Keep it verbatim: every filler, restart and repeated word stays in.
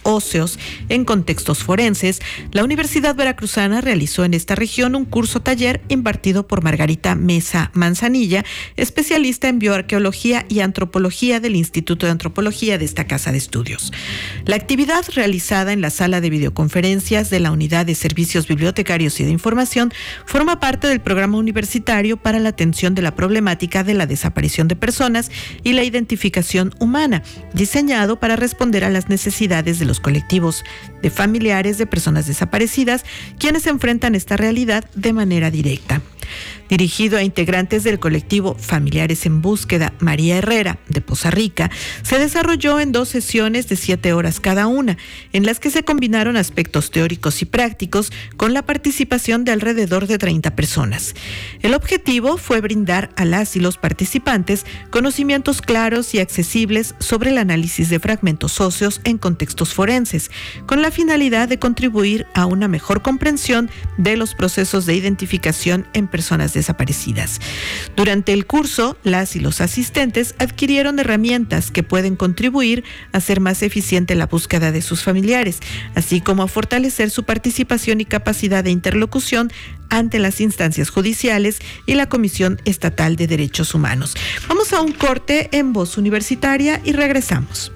óseos en contextos forenses, la Universidad Veracruzana realizó en esta región un curso taller impartido por Margarita Mesa Manzanilla, especialista en bioarqueología y antropología del Instituto de Antropología de esta casa de estudios. La actividad, realizada en la sala de videoconferencias de la Unidad de Servicios Bibliotecarios y de Información, forma parte del programa universitario para la atención de la problemática de la desaparición de personas y la identificación humana, diseñado para responder a las necesidades de los colectivos de familiares de personas desaparecidas, quienes enfrentan esta realidad de manera directa. Dirigido a integrantes del colectivo Familiares en Búsqueda María Herrera de Poza Rica, se desarrolló en dos sesiones de siete horas cada una, en las que se combinaron aspectos teóricos y prácticos con la participación de alrededor de treinta personas. El objetivo fue brindar a las y los participantes conocimientos claros y accesibles sobre el análisis de fragmentos óseos en contextos forenses, con la finalidad de contribuir a una mejor comprensión de los procesos de identificación en personas desaparecidas. Durante el curso, las y los asistentes adquirieron herramientas que pueden contribuir a hacer más eficiente la búsqueda de sus familiares, así como a fortalecer su participación y capacidad de interlocución ante las instancias judiciales y la Comisión Estatal de Derechos Humanos. Vamos a un corte en Voz Universitaria y regresamos.